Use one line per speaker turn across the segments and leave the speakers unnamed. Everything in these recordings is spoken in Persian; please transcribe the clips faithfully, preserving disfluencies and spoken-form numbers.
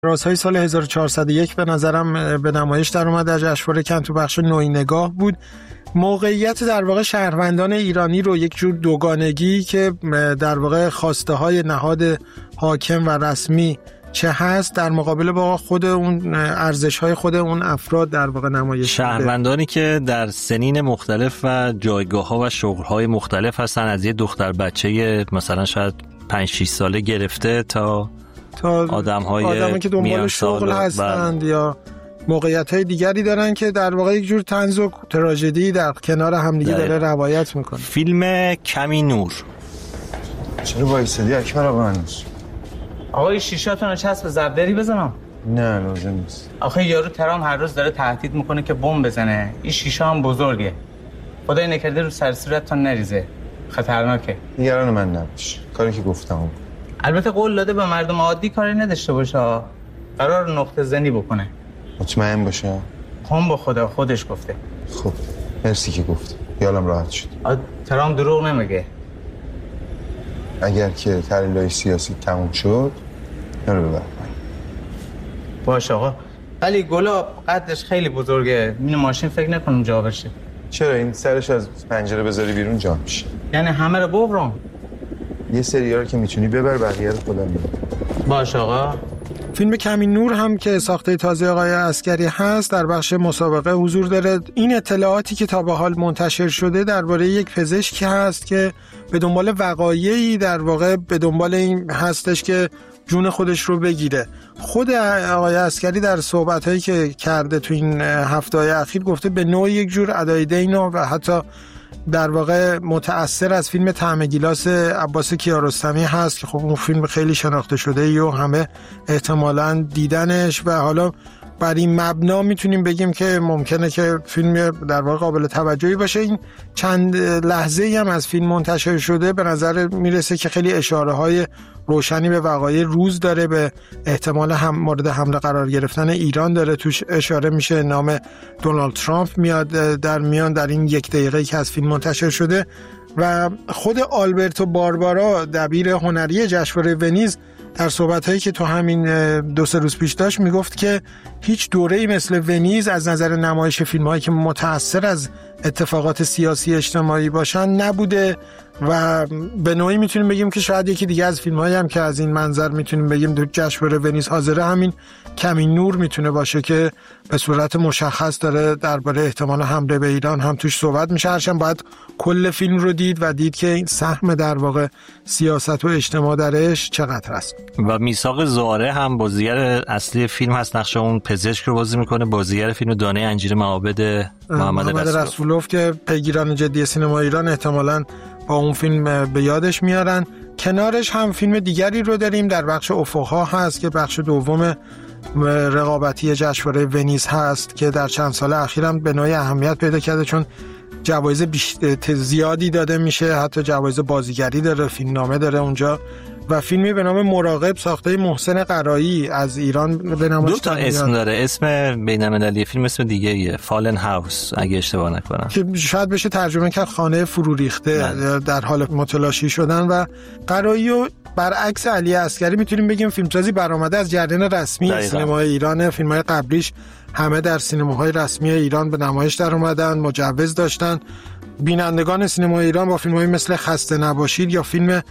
رازهای سال هزار و چهارصد و یک به نظرم به نمایش در اومد در جشنواره کن تو بخش نوعی نگاه بود. موقعیت در واقع شهروندان ایرانی رو یک جور دوگانگی که در واقع خواسته های نهاد حاکم و رسمی چه هست در مقابل با خود اون ارزش های خود اون افراد در واقع نمایش
شهروندانی که در سنین مختلف و جایگاه ها و شغل های مختلف هستن، از یه دختر بچه مثلا شاید پنج شش ساله گرفته تا
تا
آدم های
آدمی که دنبال شغل هستند یا موقعیت های دیگری دارن که در واقع یک جور طنز و تراژدی در کنار همدیگه داره روایت میکنه.
فیلم کمی نور.
چرا وایسادی اکبر آقا هنوز؟
آقای شیشاتون رو چسب زبدری بزنم؟
نه لازم نیست.
آخه یارو ترام هر روز داره تهدید میکنه که بمب بزنه. این شیشه هم بزرگه. خدای نکرده رو سر صورتتون نریزه. خطرناکه.
نگران من نباش. کاری که گفتم.
البته قول داده به مردم عادی کاری نداشته باشه. قرار نقطه زنی بکنه.
مطمئن باشه.
هم با خدا خودش گفته.
خب مرسی که گفت. خیالم راحت شد.
ترام دروغ نمیگه.
اگر که تحلیل‌های سیاسی تموم شد نرو ببر.
باشه آقا. ولی گلاب قدش خیلی بزرگه. این ماشین فکر نکنم جا بشه.
چرا این سرش از پنجره بذاری بیرون جا میشه؟
یعنی همه رو ببرم.
یه سری‌ها رو که میتونی ببر، بقیه رو خودم میبرم.
باشه آقا.
فیلم کمی نور هم که ساخته تازه آقای عسگری هست در بخش مسابقه حضور داره. این اطلاعاتی که تا به حال منتشر شده درباره یک پزشکی هست که به دنبال وقایعی در واقع به دنبال این هستش که جون خودش رو بگیره. خود آقای عسگری در صحبتایی که کرده تو این هفته‌های اخیر گفته به نوعی یک جور ادای دین و حتی در واقع متأثر از فیلم طعم گیلاس عباس کیارستمی هست که خب اون فیلم خیلی شناخته شده و همه احتمالاً دیدنش و حالا بر این مبنا میتونیم بگیم که ممکنه که فیلم در واقع قابل توجهی باشه. این چند لحظه‌ای هم از فیلم منتشر شده به نظر میرسه که خیلی اشاره های روشنی به وقایع روز داره، به احتمال هم مورد حمله قرار گرفتن ایران داره توش اشاره میشه. نام دونالد ترامپ میاد در میان در این یک دقیقه‌ای که از فیلم منتشر شده و خود آلبرتو باربارا دبیر هنری جشنواره ونیز در صحبت‌هایی که تو همین دو سه روز پیش داشت میگفت که هیچ دوره‌ای مثل ونیز از نظر نمایش فیلم‌هایی که متأثر از اتفاقات سیاسی اجتماعی باشن نبوده و به نوعی میتونیم بگیم که شاید یکی دیگه از فیلم‌هایی هم که از این منظر میتونیم بگیم تو جشنواره ونیز حاضره همین کمی نور میتونه باشه که به صورت مشخص داره درباره احتمال حمله به ایران هم توش صحبت میشه. هرچند باید کل فیلم رو دید و دید که این سهم در واقع سیاست و اجتماع درش چقدر است.
و میثاق زاره هم بازیگر اصلی فیلم هست، نقش اون پزشک رو بازی میکنه. بازیگر فیلم دانه انجیر معابد محمد, محمد رسولوف.
رسولوف که پیگیران جدی سینما ایران احتمالاً با اون فیلم به یادش میارن. کنارش هم فیلم دیگری رو داریم در بخش افق‌ها هست که بخش دوم رقابتی جشنواره ونیز هست که در چند سال اخیرم به نوعی اهمیت پیدا کرده چون جوایز زیادی داده میشه، حتی جوایز بازیگری داره، فیلمنامه داره اونجا و فیلمی به نام مراقب ساخته محسن قرایی از ایران به نمایش
دو تا اسم داره. اسم بین‌المللی فیلم اسم دیگه ایه، فالن هاوس اگه اشتباه نکنم، که
شاید بشه ترجمه کرد خانه فرو ریخته در حال متلاشی شدن. و قرایی و برعکس علی عسگری میتونیم بگیم فیلمسازی برآمده از جریان رسمی دقیقا. سینمای ایران. فیلم‌های قبلیش همه در سینماهای رسمی ایران به نمایش در اومدن، مجوز داشتن. بینندگان سینمای ایران با فیلم‌های مثل خسته نباشید یا فیلم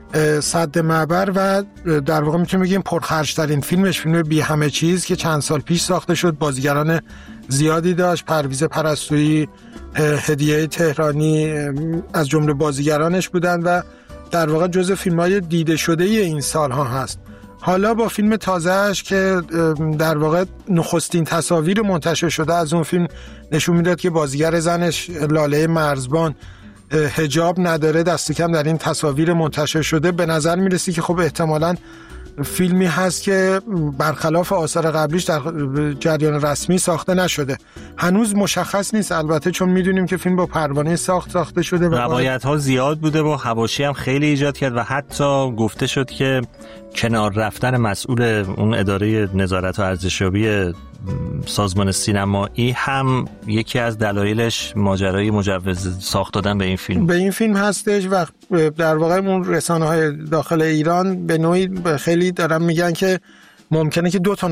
سد معبر و در واقع میتونیم بگیم پرخرج‌ترین فیلمش فیلم بی همه چیز که چند سال پیش ساخته شد، بازیگران زیادی داشت، پرویز پرستویی، هدیه تهرانی از جمله بازیگرانش بودن و در واقع جزو فیلم‌های دیده شده این سال‌ها هست. حالا با فیلم تازه‌اش که در واقع نخستین تصاویر منتشر شده از اون فیلم نشون میداد که بازیگر زنش لاله مرزبان حجاب نداره، دست کم در این تصاویر منتشر شده. به نظر میرسی که خب احتمالاً فیلمی هست که برخلاف آثار قبلیش در جریان رسمی ساخته نشده. هنوز مشخص نیست البته چون میدونیم که فیلم با پروانه ساخت ساخته شده و
روایت ها زیاد بوده و حواشی هم خیلی ایجاد کرد و حتی گفته شد که کنار رفتن مسئول اون اداره نظارت و ارزشیابی سازمان سینمایی هم یکی از دلایلش ماجرای مجوز ساخت دادن به این فیلم
به این فیلم هستش و در واقع اون رسانه‌های داخل ایران به نوعی خیلی دارن میگن که ممکنه که دو تا